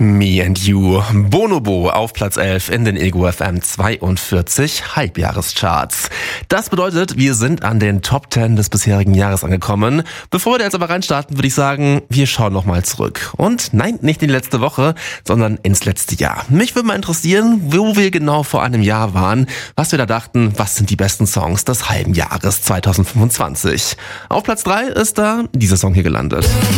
Me and You. Bonobo auf Platz 11 in den Ego FM 42 Halbjahrescharts. Das bedeutet, wir sind an den Top 10 des bisherigen Jahres angekommen. Bevor wir da jetzt aber reinstarten, würde ich sagen, wir schauen nochmal zurück. Und nein, nicht in die letzte Woche, sondern ins letzte Jahr. Mich würde mal interessieren, wo wir genau vor einem Jahr waren, was wir da dachten, was sind die besten Songs des halben Jahres 2025. Auf Platz 3 ist da dieser Song hier gelandet.